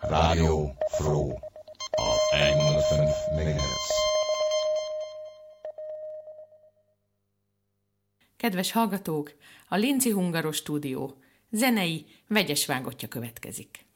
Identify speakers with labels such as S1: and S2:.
S1: Radio Froh auf 105 MHz.
S2: Kedves hallgatók, a Linci Hungaros Stúdió zenei, vegyes vágotja következik.